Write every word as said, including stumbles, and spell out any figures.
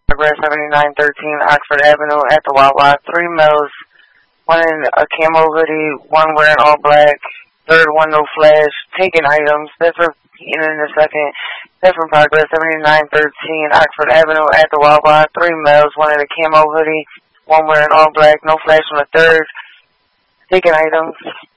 Progress seventy-nine thirteen Oxford Avenue at the Wawa. Three males, one in a camo hoodie, one wearing all black, third one no flash, taking items. That's repeating in a second. Different progress seventy-nine thirteen Oxford Avenue at the Wawa. Three males, one in a camo hoodie, one wearing all black, no flash on the third, taking items.